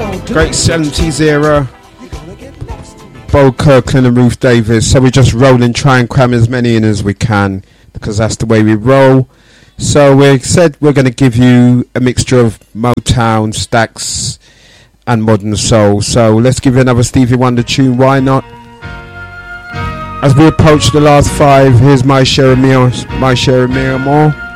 Great 70s era. Bo Kirkland and Ruth Davis. So we're just rolling, try and cram as many in as we can, because that's the way we roll. So we said we're going to give you a mixture of Motown, Stax and modern soul. So let's give you another Stevie Wonder tune, why not? As we approach the last 5, here's My Share of Miramore.